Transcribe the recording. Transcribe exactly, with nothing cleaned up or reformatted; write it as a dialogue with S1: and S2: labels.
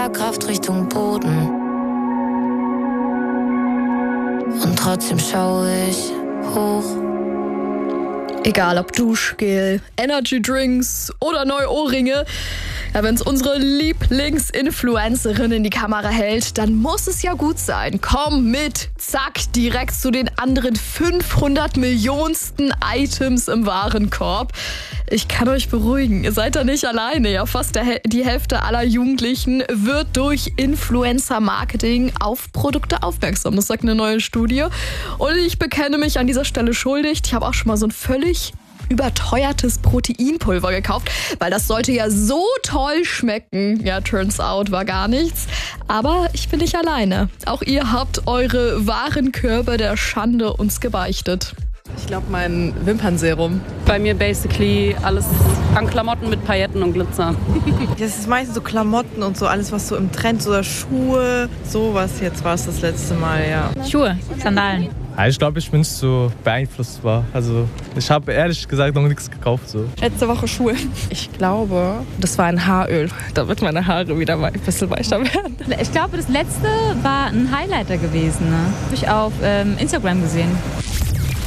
S1: Schwerkraft Richtung Boden. Und trotzdem schaue ich hoch.
S2: Egal ob Duschgel, Energy Drinks oder neue Ohrringe. Ja, wenn es unsere Lieblingsinfluencerin in die Kamera hält, dann muss es ja gut sein. Komm mit, zack, direkt zu den anderen fünfhundert Millionsten Items im Warenkorb. Ich kann euch beruhigen, ihr seid da nicht alleine. Ja, fast der, die Hälfte aller Jugendlichen wird durch Influencer-Marketing auf Produkte aufmerksam. Das sagt eine neue Studie. Und ich bekenne mich an dieser Stelle schuldig. Ich habe auch schon mal so ein völlig überteuertes Proteinpulver gekauft, weil das sollte ja so toll schmecken. Ja, turns out, war gar nichts. Aber ich bin nicht alleine. Auch ihr habt eure Warenkörbe der Schande uns gebeichtet.
S3: Ich glaube, mein Wimpernserum.
S4: Bei mir basically alles an Klamotten mit Pailletten und Glitzer.
S5: Das ist meistens so Klamotten und so, alles was so im Trend, so Schuhe, sowas. Jetzt war es das letzte Mal, ja.
S6: Schuhe, Sandalen.
S7: Ja, ich glaube, ich bin nicht so beeinflusst war. Also ich habe ehrlich gesagt noch nichts gekauft. So.
S2: Letzte Woche Schuhe.
S3: Ich glaube, das war ein Haaröl, damit meine Haare wieder ein bisschen weicher werden.
S6: Ich glaube, das letzte war ein Highlighter gewesen. Ne? Habe ich auf ähm, Instagram gesehen.